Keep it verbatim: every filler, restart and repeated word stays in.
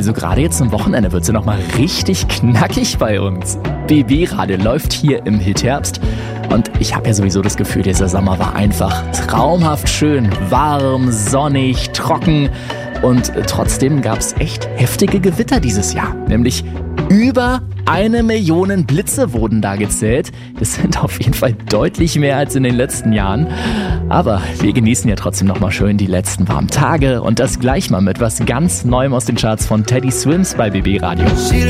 Also gerade jetzt zum Wochenende wird es ja nochmal richtig knackig bei uns. B B-Radio läuft hier im Hitherbst. Und ich habe ja sowieso das Gefühl, dieser Sommer war einfach traumhaft schön. Warm, sonnig, trocken. Und trotzdem gab es echt heftige Gewitter dieses Jahr. Nämlich über eine Million Blitze wurden da gezählt. Das sind auf jeden Fall deutlich mehr als in den letzten Jahren. Aber wir genießen ja trotzdem nochmal schön die letzten warmen Tage. Und das gleich mal mit was ganz Neuem aus den Charts von Teddy Swims bei B B Radio.